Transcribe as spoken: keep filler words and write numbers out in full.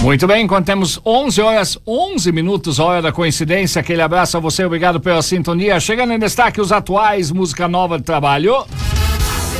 Muito bem, enquanto temos onze horas, onze minutos, a hora da coincidência. Aquele abraço a você, obrigado pela sintonia. Chegando em destaque os atuais, música nova de trabalho.